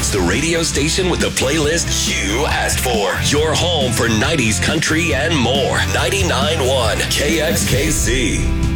It's the radio station with the playlist you asked for. Your home for 90s country and more. 99.1 KXKC.